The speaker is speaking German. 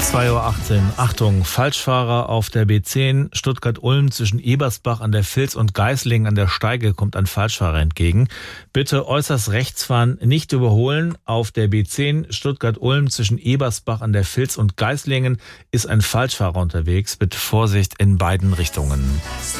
2:18 Uhr. Achtung, Falschfahrer auf der B10 Stuttgart-Ulm zwischen Ebersbach an der Vils und Geislingen an der Steige kommt ein Falschfahrer entgegen. Bitte äußerst rechts fahren, nicht überholen. Auf der B10 Stuttgart-Ulm zwischen Ebersbach an der Vils und Geislingen ist ein Falschfahrer unterwegs. Bitte Vorsicht in beiden Richtungen.